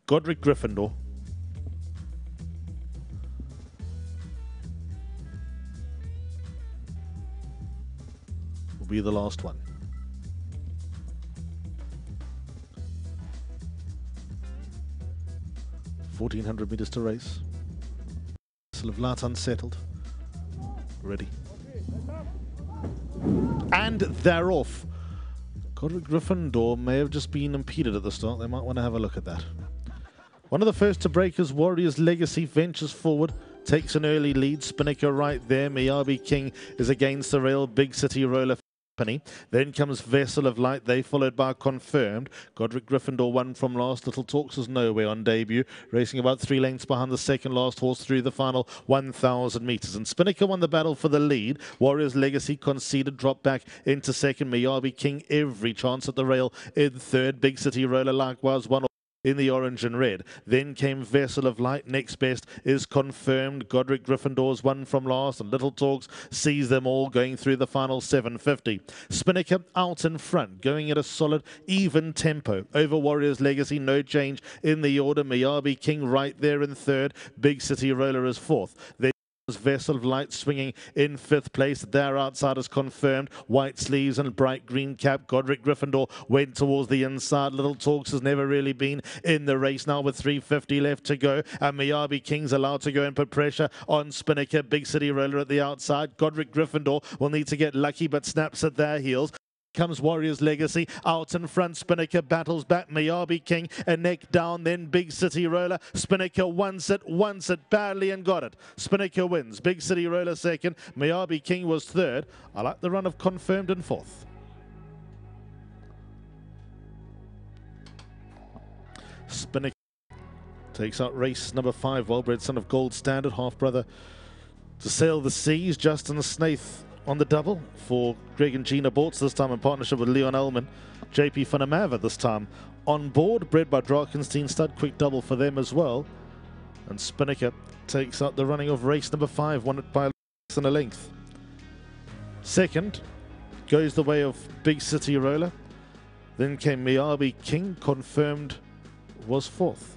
Godric Gryffindor. Will be the last one. .1400 meters to race. Vessel of Light unsettled. Ready. And they're off. Godric Gryffindor may have just been impeded at the start. They might want to have a look at that. One of the first to break is Warrior's Legacy, ventures forward, takes an early lead. Spinnaker right there. Miyabi King is against the rail. Big City Roller Company. Then comes Vessel of Light. They followed by Confirmed. Godric Gryffindor won from last. Little Talks was nowhere on debut, racing about 3 lengths behind the second last horse through the final 1,000 meters. And Spinnaker won the battle for the lead. Warrior's Legacy conceded, dropped back into second. Miyabi King every chance at the rail in third. Big City Roller likewise won in the orange and red. Then came Vessel of Light. Next best is Confirmed. Godric Gryffindor's won from last, and Little Talks sees them all going through the final 750. Spinnaker out in front, going at a solid, even tempo. Over Warrior's Legacy, no change in the order. Miyabi King right there in third. Big City Roller is fourth. Then Vessel of Light swinging in fifth place. There outside is Confirmed. White sleeves and bright green cap. Godric Gryffindor went towards the inside. Little Talks has never really been in the race now with 350 left to go. And Miyabi King's allowed to go and put pressure on Spinnaker. Big City Roller at the outside. Godric Gryffindor will need to get lucky but snaps at their heels. Comes Warrior's Legacy out in front. Spinnaker battles back. Miyabi King a neck down. Then Big City Roller. Spinnaker wants it badly and got it. Spinnaker wins. Big City Roller second. Miyabi King was third. I like the run of Confirmed in fourth. Spinnaker takes out race number 5. Wellbred Son of Gold Standard, half brother to Sail the Seas. Justin Snaith on the double for Greg and Gina Bortz, this time in partnership with Leon Elman. JP van der Merwe this time on board, bred by Drakenstein Stud. Quick double for them as well. And Spinnaker takes out the running of race number 5, won it by less than a length. Second goes the way of Big City Roller. Then came Miyabi King. Confirmed was fourth.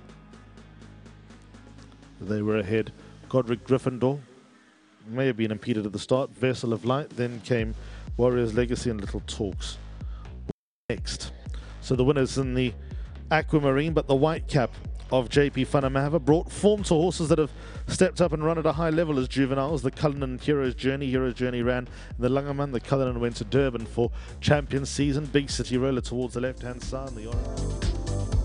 They were ahead. Godric Gryffindor may have been impeded at the start. Vessel of Light. Then came Warrior's Legacy and Little Talks next. So the winners in the Aquamarine, but the white cap of JP van der Merwe brought form to horses that have stepped up and run at a high level as juveniles. The Cullinan Hero's Journey. Hero's Journey ran in the Langerman. The Cullinan went to Durban for champion season. Big City Roller towards the left-hand side. The orange.